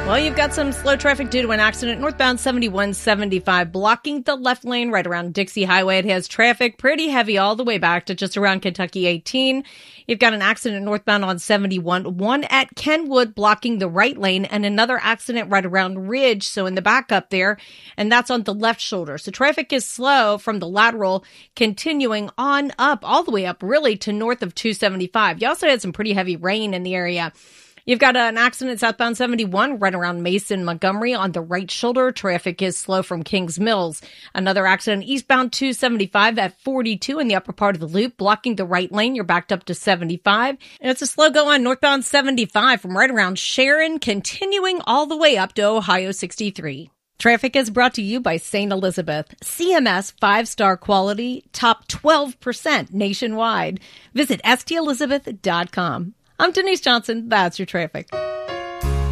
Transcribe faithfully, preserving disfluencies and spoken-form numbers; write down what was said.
Well, you've got some slow traffic due to an accident northbound seventy-one seventy-five blocking the left lane right around Dixie Highway. It has traffic pretty heavy all the way back to just around Kentucky eighteen. You've got an accident northbound on seventy-one, one at Kenwood blocking the right lane, and another accident right around Ridge, so in the backup there, and that's on the left shoulder. So traffic is slow from the lateral, continuing on up, all the way up really to north of two seventy-five. You also had some pretty heavy rain in the area. You've got an accident southbound seventy-one right around Mason, Montgomery on the right shoulder. Traffic is slow from Kings Mills. Another accident eastbound two seventy-five at forty-two in the upper part of the loop, blocking the right lane. You're backed up to seventy-five. And it's a slow go on northbound seventy-five from right around Sharon, continuing all the way up to Ohio sixty-three. Traffic is brought to you by Saint Elizabeth. C M S five-star quality, top twelve percent nationwide. Visit S T Elizabeth dot com. I'm Denise Johnson. That's your traffic.